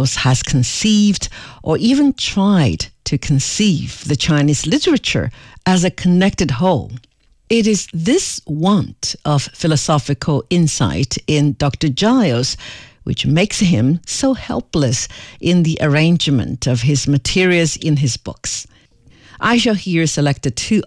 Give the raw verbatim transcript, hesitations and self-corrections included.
Giles has conceived or even tried to conceive the Chinese literature as a connected whole. It is this want of philosophical insight in Doctor Giles which makes him so helpless in the arrangement of his materials in his books. I shall here select two